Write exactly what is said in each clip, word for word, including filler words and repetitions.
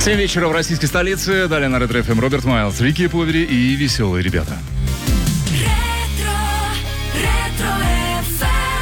семь вечера в российской столице. Далее на Ретро эф эм Роберт Майлз, Рики Повери и веселые ребята. Ретро, ретро эф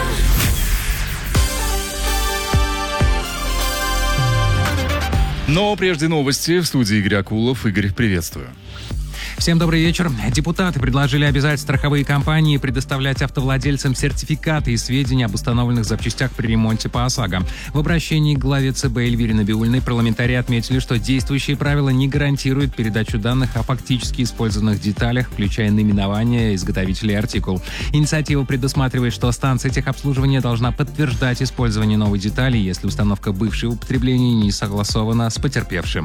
эм. Но прежде новости. В студии Игорь Акулов. Игорь, приветствую. Всем добрый вечер. Депутаты предложили обязать страховые компании предоставлять автовладельцам сертификаты и сведения об установленных запчастях при ремонте по ОСАГО. В обращении к главе ЦБ Эльвире Набиуллиной парламентарии отметили, что действующие правила не гарантируют передачу данных о фактически использованных деталях, включая наименование изготовителя и артикул. Инициатива предусматривает, что станция техобслуживания должна подтверждать использование новой детали, если установка бывшей в употреблении не согласована с потерпевшим.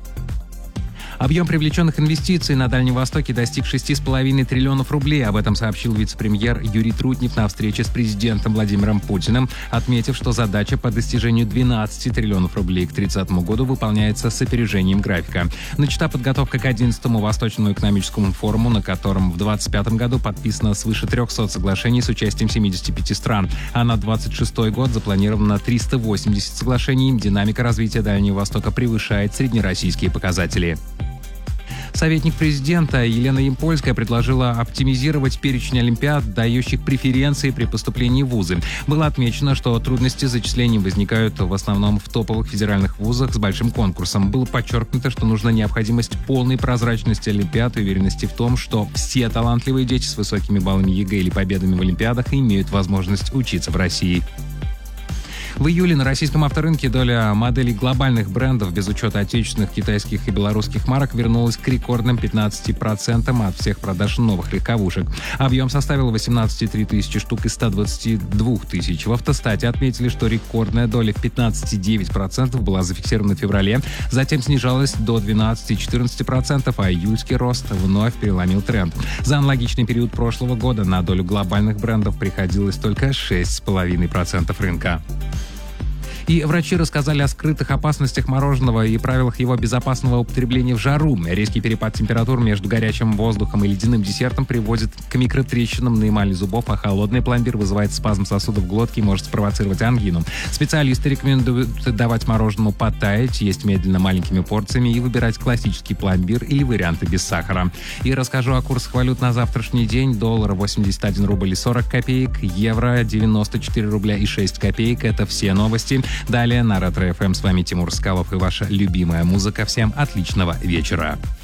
Объем привлеченных инвестиций на Дальнем Востоке достиг шесть целых пять десятых триллионов рублей. Об этом сообщил вице-премьер Юрий Трутнев на встрече с президентом Владимиром Путиным, отметив, что задача по достижению двенадцати триллионов рублей к тридцатому году выполняется с опережением графика. Начата подготовка к одиннадцатому Восточному экономическому форуму, на котором в двадцать пятом году подписано свыше трехсот соглашений с участием семидесяти пяти стран, а на двадцать шестой год запланировано триста восемьдесят соглашений. Динамика развития Дальнего Востока превышает среднероссийские показатели. Советник президента Елена Ямпольская предложила оптимизировать перечень олимпиад, дающих преференции при поступлении в вузы. Было отмечено, что трудности с зачислением возникают в основном в топовых федеральных вузах с большим конкурсом. Было подчеркнуто, что нужна необходимость полной прозрачности олимпиад и уверенности в том, что все талантливые дети с высокими баллами ЕГЭ или победами в олимпиадах имеют возможность учиться в России. В июле на российском авторынке доля моделей глобальных брендов без учета отечественных, китайских и белорусских марок вернулась к рекордным пятнадцати процентам от всех продаж новых легковушек. Объем составил восемнадцать целых три десятых штук из ста двадцати двух тысяч. В Автостате отметили, что рекордная доля в пятнадцать целых девять десятых процента была зафиксирована в феврале, затем снижалась до двенадцати целых четырнадцати сотых процента, а июльский рост вновь переломил тренд. За аналогичный период прошлого года на долю глобальных брендов приходилось только шесть целых пять десятых процента рынка. И врачи рассказали о скрытых опасностях мороженого и правилах его безопасного употребления в жару. Резкий перепад температур между горячим воздухом и ледяным десертом приводит к микротрещинам на эмали зубов, а холодный пломбир вызывает спазм сосудов глотки и может спровоцировать ангину. Специалисты рекомендуют давать мороженому потаять, есть медленно маленькими порциями и выбирать классический пломбир или варианты без сахара. И расскажу о курсах валют на завтрашний день. Доллар восемьдесят один рубль и сорок копеек, евро девяносто четыре рубля и шесть копеек. Это все новости. Далее на Ретро эф эм с вами Тимур Скалов и ваша любимая музыка. Всем отличного вечера.